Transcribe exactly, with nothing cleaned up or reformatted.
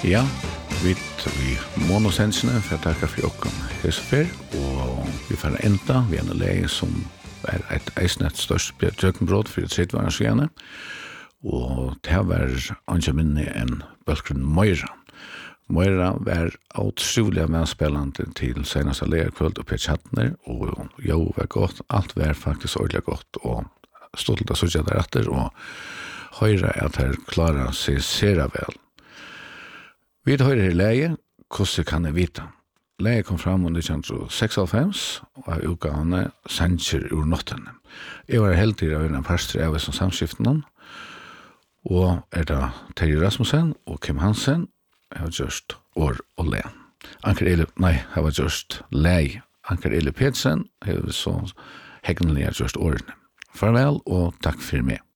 Ja, vi vi monosensene for å takke for jokken Hesfer, og vi får enda ved en leie som er et eisnett størst tjøkkenbrott for et tredjevarens gjerne, og det var ikke minne enn Bølgrunn Møyra. Møyra var utrolig medspillende til seneste leierkvöld og Peter Chattner, og jo var godt, alt var faktisk ordentlig godt, og stolt av sosialt deretter, og høyre at her klarer seg sere vel. Vi høyre i leie, hvordan kan jeg vite? Leie kom fram under nitton seksoghalvfems, og av utgavene Sanger ur nottene. Jeg var heldig av en pastor av som samskiftene, og er da Terje Rasmussen og Kim Hansen, jeg har gjort år og le. Anker Eli, nei, jeg har gjort lei. Anker Eli Pedersen, jeg har så hegnelig gjort årene. Farvel, og takk for meg.